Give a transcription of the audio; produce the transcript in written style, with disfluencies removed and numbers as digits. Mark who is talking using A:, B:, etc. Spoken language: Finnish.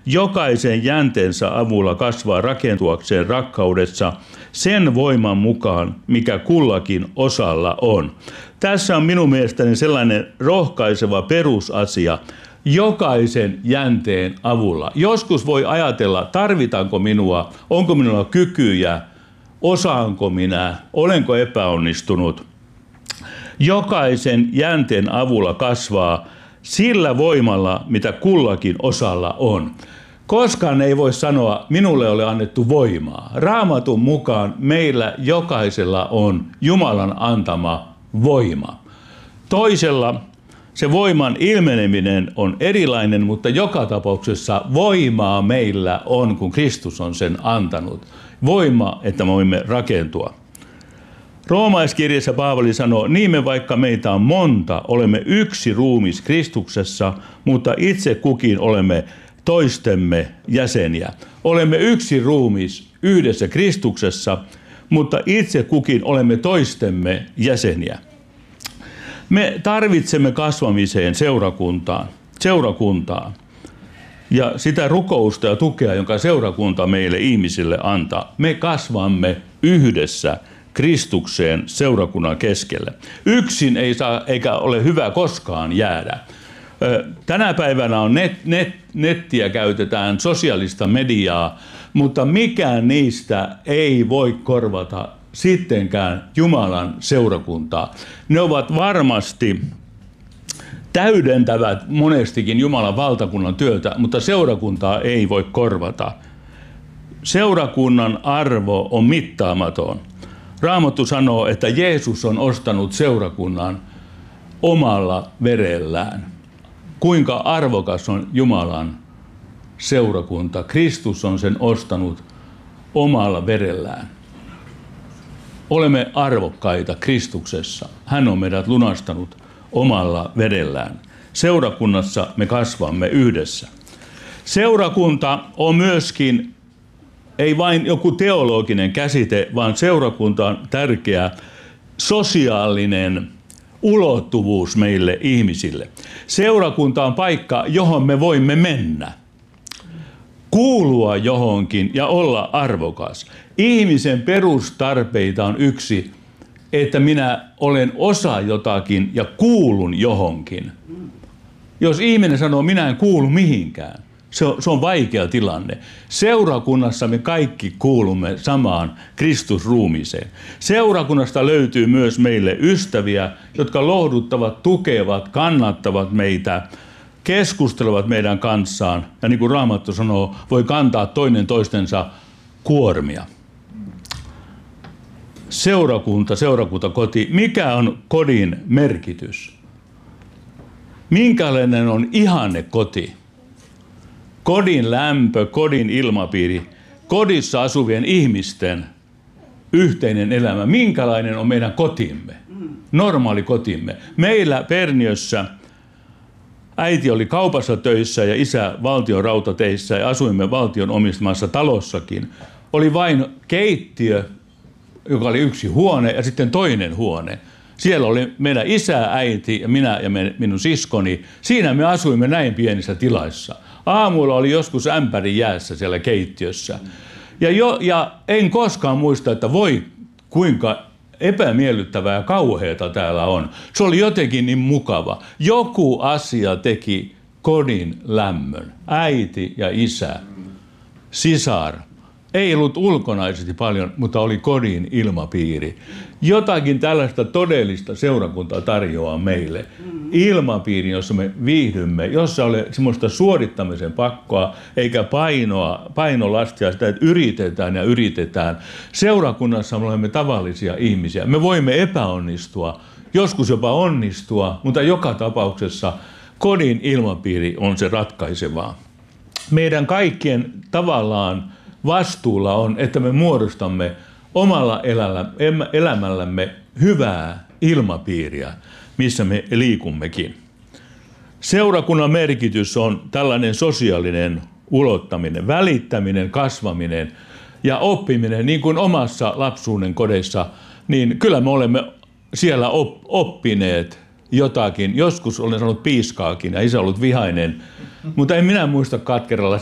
A: jokaisen jänteensä avulla kasvaa rakentuakseen rakkaudessa sen voiman mukaan, mikä kullakin osalla on. Tässä on minun mielestäni sellainen rohkaiseva perusasia jokaisen jänteen avulla. Joskus voi ajatella, tarvitaanko minua, onko minulla kykyjä, osaanko minä, olenko epäonnistunut. Jokaisen jänteen avulla kasvaa sillä voimalla, mitä kullakin osalla on. Koskaan ei voi sanoa, minulle ole annettu voimaa. Raamatun mukaan meillä jokaisella on Jumalan antama voima. Toisella se voiman ilmeneminen on erilainen, mutta joka tapauksessa voimaa meillä on, kun Kristus on sen antanut. Voima, että me voimme rakentua. Roomaiskirjassa Paavali sanoo, niin me vaikka meitä on monta, olemme yksi ruumis Kristuksessa, mutta itse kukin olemme toistemme jäseniä. Olemme yksi ruumis yhdessä Kristuksessa, mutta itse kukin olemme toistemme jäseniä. Me tarvitsemme kasvamiseen seurakuntaa ja sitä rukousta ja tukea, jonka seurakunta meille ihmisille antaa. Me kasvamme yhdessä Kristukseen seurakunnan keskelle. Yksin ei saa eikä ole hyvä koskaan jäädä. Tänä päivänä on nettiä käytetään, sosiaalista mediaa, mutta mikään niistä ei voi korvata sittenkään Jumalan seurakuntaa. Ne ovat varmasti täydentävät monestikin Jumalan valtakunnan työtä, mutta seurakuntaa ei voi korvata. Seurakunnan arvo on mittaamaton. Raamattu sanoo, että Jeesus on ostanut seurakunnan omalla verellään. Kuinka arvokas on Jumalan seurakunta? Kristus on sen ostanut omalla verellään. Olemme arvokkaita Kristuksessa. Hän on meidät lunastanut omalla verellään. Seurakunnassa me kasvamme yhdessä. Seurakunta on myöskin ei vain joku teologinen käsite, vaan seurakunta on tärkeä sosiaalinen ulottuvuus meille ihmisille. Seurakunta on paikka, johon me voimme mennä, kuulua johonkin ja olla arvokas. Ihmisen perustarpeita on yksi, että minä olen osa jotakin ja kuulun johonkin. Jos ihminen sanoo, minä en kuulu mihinkään, se on vaikea tilanne. Seurakunnassa me kaikki kuulumme samaan Kristusruumiiseen. Seurakunnasta löytyy myös meille ystäviä, jotka lohduttavat, tukevat, kannattavat meitä, keskustelevat meidän kanssaan. Ja niin kuin Raamattu sanoo, voi kantaa toinen toistensa kuormia. Seurakuntakoti. Mikä on kodin merkitys? Minkälainen on ihanne koti? Kodin lämpö, kodin ilmapiiri, kodissa asuvien ihmisten yhteinen elämä. Minkälainen on meidän kotimme? Normaali kotimme. Meillä Perniössä äiti oli kaupassa töissä ja isä valtion rautateissä ja asuimme valtion omistamassa talossakin. Oli vain keittiö, joka oli yksi huone ja sitten toinen huone. Siellä oli meidän isä, äiti ja minä ja minun siskoni. Siinä me asuimme näin pienissä tilaissa. Aamulla oli joskus ämpäri jäässä siellä keittiössä. Ja en koskaan muista, että voi kuinka epämiellyttävää ja kauheata täällä on. Se oli jotenkin niin mukava. Joku asia teki kodin lämmön. Äiti ja isä, sisar. Ei ollut ulkonaisesti paljon, mutta oli kodin ilmapiiri. Jotakin tällaista todellista seurakuntaa tarjoaa meille. Ilmapiiri, jossa me viihdymme, jossa ei ole semmoista suorittamisen pakkoa, eikä painolastia sitä, että yritetään. Seurakunnassa me olemme tavallisia ihmisiä. Me voimme epäonnistua, joskus jopa onnistua, mutta joka tapauksessa kodin ilmapiiri on se ratkaisevaa. Meidän kaikkien tavallaan vastuulla on, että me muodostamme omalla elämällämme hyvää ilmapiiriä, missä me liikummekin. Seurakunnan merkitys on tällainen sosiaalinen ulottaminen, välittäminen, kasvaminen ja oppiminen, niin kuin omassa lapsuuden kodeissa, niin kyllä me olemme siellä oppineet jotakin. Joskus olen saanut piiskaakin ja isä ollut vihainen, mutta en minä muista katkeralla